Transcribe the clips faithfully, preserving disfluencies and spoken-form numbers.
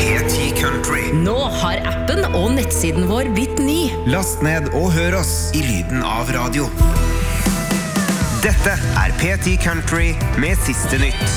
P ti Country. Nå har appen og nettsiden vår blitt ny. Last ned og hør oss i lyden av radio. Dette er P ti Country med siste nytt.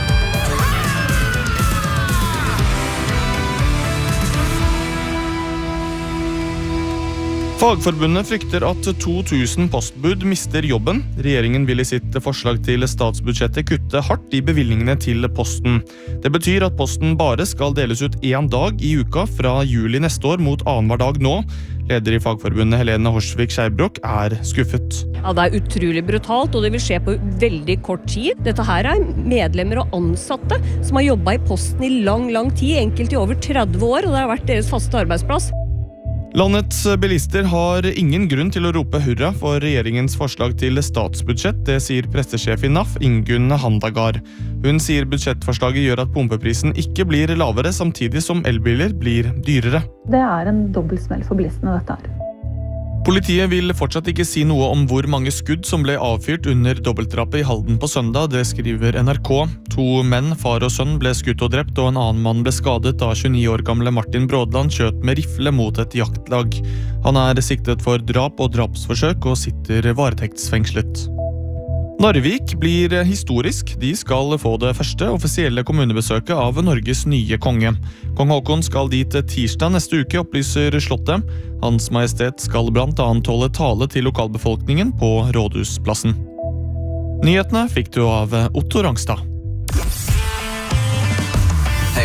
Fagforbundet frykter at to tusen postbud mister jobben. Regjeringen vil i sitt forslag til statsbudsjettet kutte hardt i bevilgningene til posten. Det betyr at posten bare skal deles ut en dag i uka fra juli neste år mot annenhver dag nå. Leder i Fagforbundet Helene Horsvik Skjerbrok er skuffet. Ja, det er utrolig brutalt, og det vil skje på veldig kort tid. Dette her er medlemmer og ansatte som har jobbet i posten i lang, lang tid, enkelt i over tretti år, og det har vært deres faste arbeidsplass. Landets bilister har ingen grunn til å rope hurra for regjeringens forslag til statsbudsjett, det sier pressesjef i N A F, Ingunn Handagard. Hun sier budsjettforslaget gjør at pumpeprisen ikke blir lavere, samtidig som elbiler blir dyrere. Det er en dobbeltsmell for bilistene, dette her. Politiet vil fortsatt ikke si noe om hvor mange skudd som ble avfyrt under dobbeltdrapet i Halden på søndag, det skriver N R K. To menn, far og sønn, ble skutt og drept, og en annen mann ble skadet da tjueni år gamle Martin Brådland skjøt med rifle mot et jaktlag. Han er siktet for drap og drapsforsøk og sitter varetektsfengslet. Narvik blir historisk. De skal få det første offisielle kommunebesøket av Norges nye konge. Kong Håkon skal dit tirsdag neste uke, opplyser Slottet. Hans Majestet skal blant annet holde tale til lokalbefolkningen på Rådhusplassen. Nyhetene fikk du av Otto Rangstad.